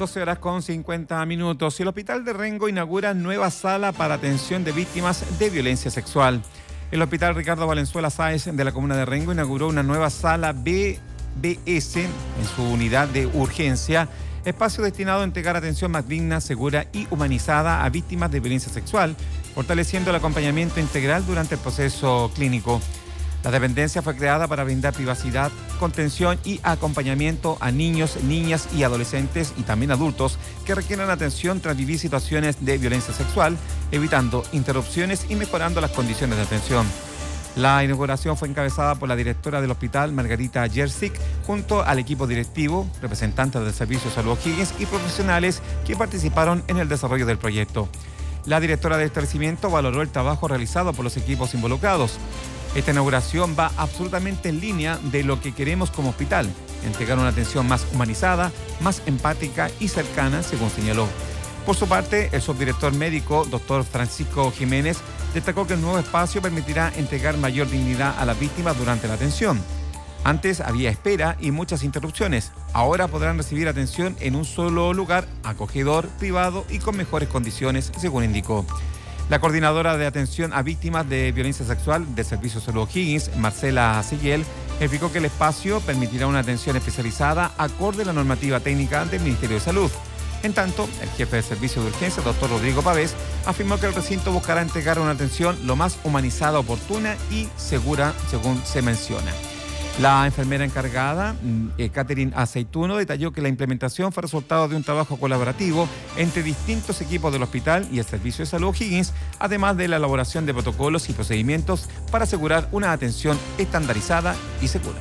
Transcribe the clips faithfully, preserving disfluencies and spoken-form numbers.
doce horas con cincuenta minutos. El Hospital de Rengo inaugura nueva sala para atención de víctimas de violencia sexual. El Hospital Ricardo Valenzuela Sáez de la comuna de Rengo inauguró una nueva sala B B S en su unidad de urgencia, espacio destinado a entregar atención más digna, segura y humanizada a víctimas de violencia sexual, fortaleciendo el acompañamiento integral durante el proceso clínico. La dependencia fue creada para brindar privacidad, contención y acompañamiento a niños, niñas y adolescentes y también adultos que requieren atención tras vivir situaciones de violencia sexual, evitando interrupciones y mejorando las condiciones de atención. La inauguración fue encabezada por la directora del hospital, Margarita Jersic, junto al equipo directivo, representantes del Servicio de Salud O'Higgins y profesionales que participaron en el desarrollo del proyecto. La directora del establecimiento valoró el trabajo realizado por los equipos involucrados. Esta inauguración va absolutamente en línea de lo que queremos como hospital, entregar una atención más humanizada, más empática y cercana, según señaló. Por su parte, el subdirector médico, doctor Francisco Jiménez, destacó que el nuevo espacio permitirá entregar mayor dignidad a las víctimas durante la atención. Antes había espera y muchas interrupciones. Ahora podrán recibir atención en un solo lugar, acogedor, privado y con mejores condiciones, según indicó. La coordinadora de atención a víctimas de violencia sexual del Servicio de Salud O'Higgins, Marcela Seguiel, explicó que el espacio permitirá una atención especializada acorde a la normativa técnica del Ministerio de Salud. En tanto, el jefe del Servicio de Urgencia, doctor Rodrigo Pavés, afirmó que el recinto buscará entregar una atención lo más humanizada, oportuna y segura, según se menciona. La enfermera encargada, eh, Catherine Aceituno, detalló que la implementación fue resultado de un trabajo colaborativo entre distintos equipos del hospital y el Servicio de Salud O'Higgins, además de la elaboración de protocolos y procedimientos para asegurar una atención estandarizada y segura.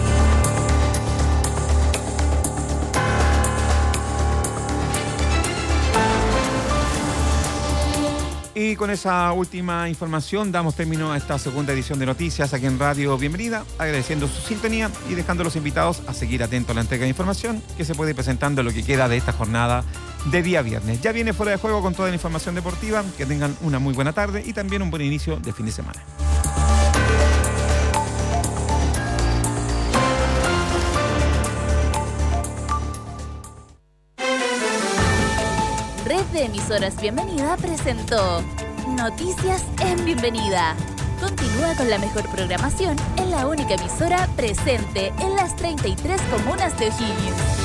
Y con esa última información damos término a esta segunda edición de Noticias aquí en Radio Bienvenida, agradeciendo su sintonía y dejando a los invitados a seguir atentos a la entrega de información que se puede ir presentando en lo que queda de esta jornada de día viernes. Ya viene Fuera de Juego con toda la información deportiva, que tengan una muy buena tarde y también un buen inicio de fin de semana. Red de Emisoras Bienvenida presentó Noticias en Bienvenida. Continúa con la mejor programación en la única emisora presente en las treinta y tres comunas de O'Higgins.